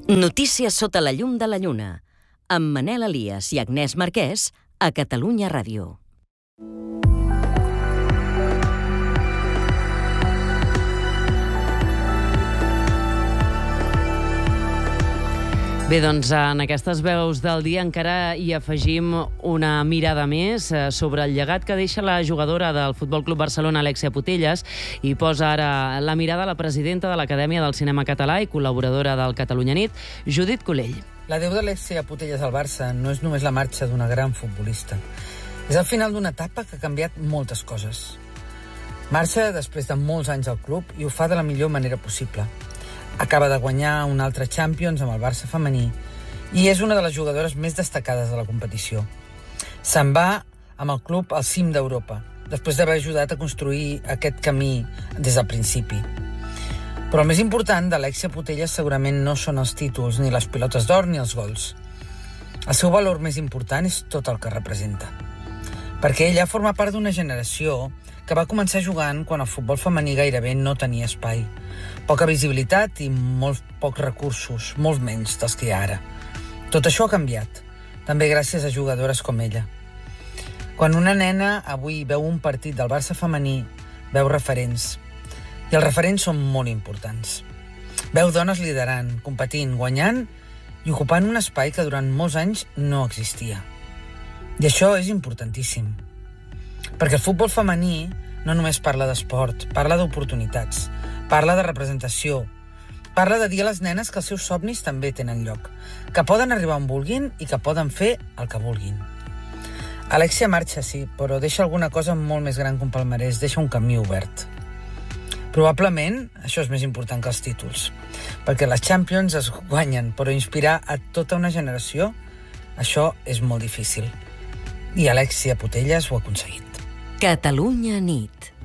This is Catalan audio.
Notícies sota la llum de la lluna, amb Manel Elias i Agnès Marquès, a Catalunya Ràdio. Bé, doncs en aquestes veus del dia encara hi afegim una mirada més sobre el llegat que deixa la jugadora del Futbol Club Barcelona, Alexia Putellas, i posa ara la mirada a la presidenta de l'Acadèmia del Cinema Català i col·laboradora del Catalunya Nit, Judit Collell. L'adeu d'Alexia Putellas al Barça no és només la marxa d'una gran futbolista. És el final d'una etapa que ha canviat moltes coses. Marxa després de molts anys al club i ho fa de la millor manera possible. Acaba de guanyar un altre Champions amb el Barça femení i és una de les jugadores més destacades de la competició. Se'n va amb el club al cim d'Europa, després d'haver ajudat a construir aquest camí des del principi. Però el més important d'Alexia Putellas segurament no són els títols, ni les pilotes d'or, ni els gols. El seu valor més important és tot el que representa. Perquè ella forma part d'una generació que va començar jugant quan el futbol femení gairebé no tenia espai. Poca visibilitat i molts pocs recursos, molts menys dels que hi ha ara. Tot això ha canviat, també gràcies a jugadores com ella. Quan una nena avui veu un partit del Barça femení, veu referents. I els referents són molt importants. Veu dones liderant, competint, guanyant i ocupant un espai que durant molts anys no existia. I això és importantíssim. Perquè el futbol femení no només parla d'esport, parla d'oportunitats, parla de representació, parla de dir a les nenes que els seus somnis també tenen lloc, que poden arribar on vulguin i que poden fer el que vulguin. Alexia marxa, sí, però deixa alguna cosa molt més gran que un palmarès, deixa un camí obert. Probablement això és més important que els títols, perquè les Champions es guanyen, però inspirar a tota una generació, això és molt difícil. I Alexia Putellas ho ha aconseguit. Catalunya Nit.